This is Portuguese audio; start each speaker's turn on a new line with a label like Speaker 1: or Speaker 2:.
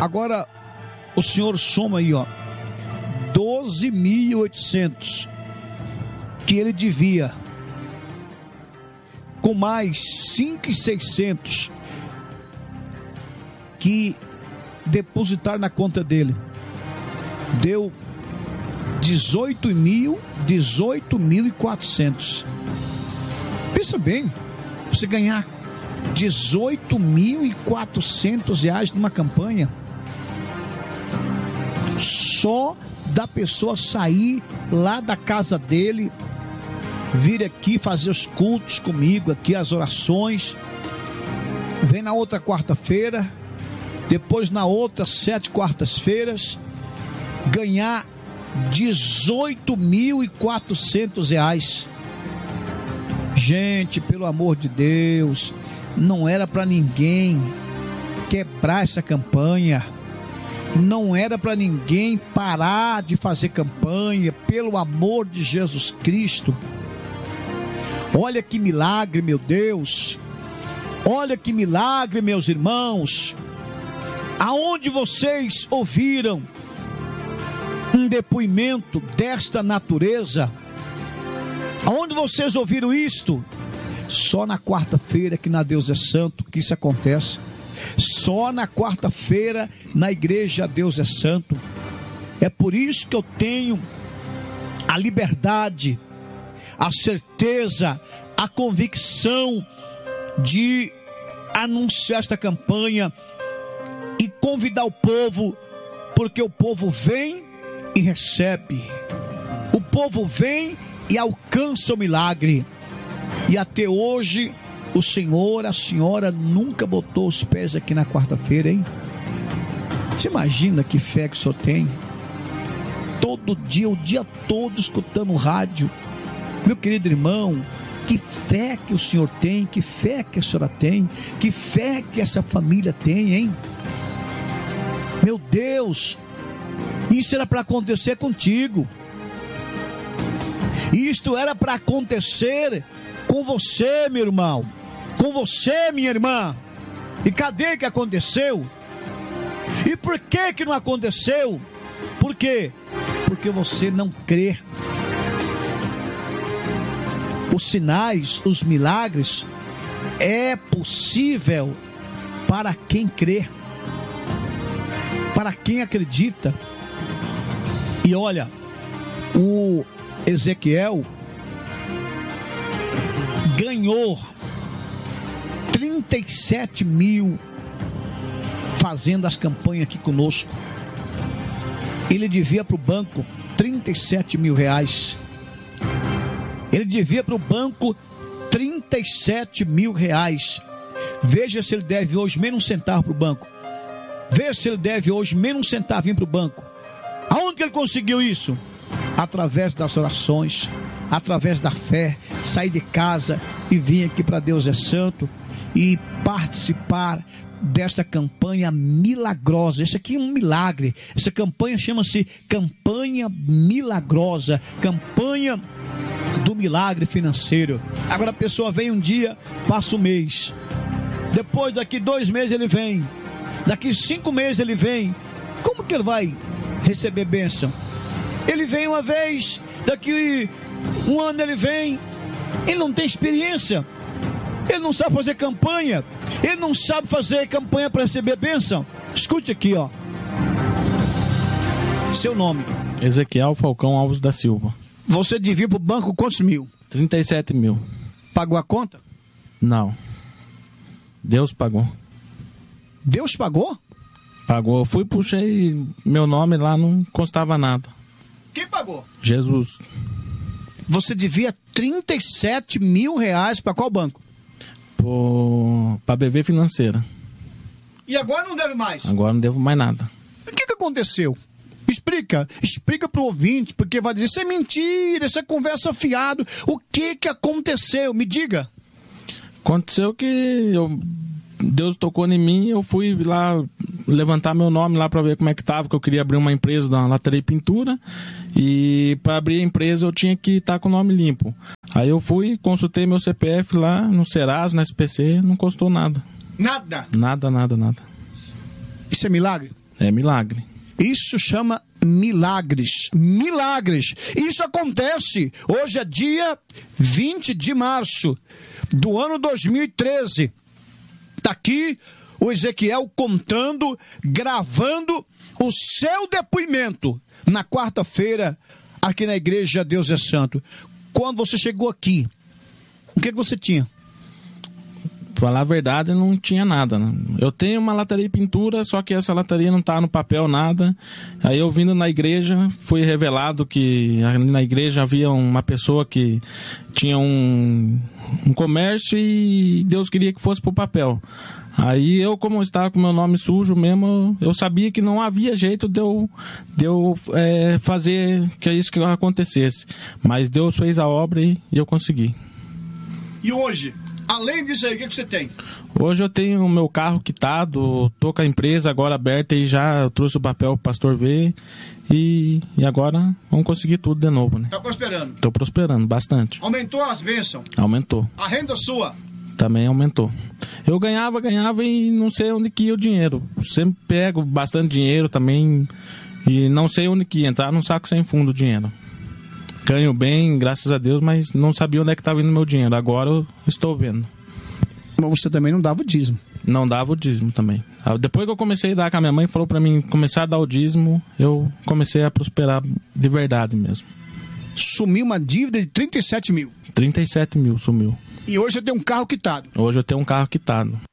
Speaker 1: Agora, o senhor soma aí, ó, 12.800 que ele devia, com mais 5.600 que depositar na conta dele, deu 18.400. Pensa bem, você ganhar 18.400 reais numa campanha, só da pessoa sair lá da casa dele, vir aqui fazer os cultos comigo, aqui as orações, vem na outra quarta-feira, depois na outra 7 quartas-feiras, ganhar 18.400 reais. Gente, pelo amor de Deus, não era para ninguém quebrar essa campanha, não era para ninguém parar de fazer campanha, pelo amor de Jesus Cristo. Olha que milagre, meu Deus, olha que milagre, meus irmãos. Aonde vocês ouviram um depoimento desta natureza? Aonde vocês ouviram isto? Só na quarta-feira que na Deus é Santo que isso acontece. Só na quarta-feira na igreja Deus é Santo. É por isso que eu tenho a liberdade, a certeza, a convicção de anunciar esta campanha e convidar o povo, porque o povo vem e recebe, o povo vem e alcança o milagre. E até hoje o senhor, a senhora nunca botou os pés aqui na quarta-feira, hein? Você imagina que fé que o senhor tem? Todo dia, o dia todo escutando rádio. Meu querido irmão, que fé que o senhor tem, que fé que a senhora tem, que fé que essa família tem, hein? Meu Deus, isso era para acontecer contigo. Isto era para acontecer com você, meu irmão, com você, minha irmã. E cadê que aconteceu? E por que não aconteceu? Por quê? Porque você não crê. Os sinais, os milagres é possível para quem crê, para quem acredita. E olha, o Ezequiel ganhou 37 mil fazendo as campanhas aqui conosco. Ele devia para o banco 37 mil reais. Ele devia para o banco 37 mil reais. Veja se ele deve hoje menos um centavo para o banco. Veja se ele deve hoje menos um centavinho para o banco. Aonde que ele conseguiu isso? Através das orações, através da fé, sair de casa e vir aqui para Deus é Santo e participar desta campanha milagrosa. Esse aqui é um milagre. Essa campanha chama-se Campanha Milagrosa, campanha do milagre financeiro. Agora a pessoa vem um dia, passa um mês, depois daqui 2 meses ele vem, daqui 5 meses ele vem. Como que ele vai receber bênção? Ele vem uma vez, daqui 1 ano ele vem, ele não tem experiência, ele não sabe fazer campanha, ele não sabe fazer campanha para receber bênção. Escute aqui, ó. Seu nome?
Speaker 2: Ezequiel Falcão Alves da Silva.
Speaker 1: Você devia para o banco quantos mil?
Speaker 2: 37 mil.
Speaker 1: Pagou a conta?
Speaker 2: Não. Deus pagou.
Speaker 1: Deus pagou?
Speaker 2: Pagou. Eu fui, puxei meu nome lá, não constava nada.
Speaker 1: Quem pagou?
Speaker 2: Jesus.
Speaker 1: Você devia 37 mil reais para qual banco?
Speaker 2: Para BV Financeira.
Speaker 1: E agora não deve mais?
Speaker 2: Agora não devo mais nada.
Speaker 1: O que aconteceu? Explica para o ouvinte, porque vai dizer, isso é mentira, isso é conversa fiado. O que aconteceu? Me diga.
Speaker 2: Aconteceu que Deus tocou em mim, eu fui lá levantar meu nome lá para ver como é que tava, que eu queria abrir uma empresa da Lateria e Pintura, e para abrir a empresa eu tinha que estar com o nome limpo. Aí eu fui, consultei meu CPF lá no Serasa, no SPC, não custou nada.
Speaker 1: Nada?
Speaker 2: Nada.
Speaker 1: Isso é milagre?
Speaker 2: É milagre.
Speaker 1: Isso chama milagres. Milagres. Isso acontece. Hoje é dia 20 de março do ano 2013. Está aqui o Ezequiel contando, gravando o seu depoimento na quarta-feira aqui na igreja Deus é Santo. Quando você chegou aqui, o que você tinha?
Speaker 2: Falar a verdade, não tinha nada, né? Eu tenho uma lataria de pintura, só que essa lataria não tá no papel, nada. Aí eu vindo na igreja, fui revelado que na igreja havia uma pessoa que tinha um comércio e Deus queria que fosse pro papel. Aí eu, como estava com meu nome sujo mesmo, eu sabia que não havia jeito de eu fazer que isso que acontecesse. Mas Deus fez a obra e eu consegui.
Speaker 1: E hoje, além disso aí, o que você tem?
Speaker 2: Hoje eu tenho o meu carro quitado, tô com a empresa agora aberta e já eu trouxe o papel pro pastor ver. E agora vamos conseguir tudo de novo, né?
Speaker 1: Tá prosperando?
Speaker 2: Tô prosperando bastante.
Speaker 1: Aumentou as bênçãos?
Speaker 2: Aumentou.
Speaker 1: A renda sua?
Speaker 2: Também aumentou. Eu ganhava e não sei onde que ia o dinheiro. Sempre pego bastante dinheiro também e não sei onde que ia. Entrar num saco sem fundo o dinheiro. Ganho bem, graças a Deus, mas não sabia onde é que estava indo meu dinheiro. Agora eu estou vendo.
Speaker 1: Mas você também não dava o dízimo?
Speaker 2: Não dava o dízimo também. Depois que eu comecei a dar, que a minha mãe falou para mim começar a dar o dízimo, eu comecei a prosperar de verdade mesmo.
Speaker 1: Sumiu uma dívida de 37 mil?
Speaker 2: 37 mil sumiu.
Speaker 1: E hoje você tem um carro quitado?
Speaker 2: Hoje eu tenho um carro quitado.